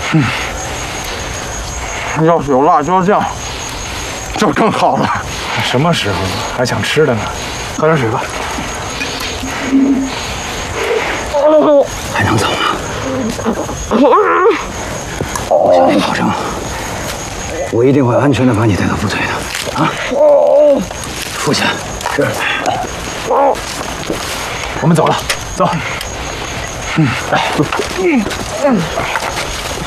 要是有辣椒酱，就更好了。 什么时候了，还想吃的呢？喝点水吧。 还能走吗？我向你保证，我一定会安全的把你带到部队的。啊！父亲，是。 我们走了，走。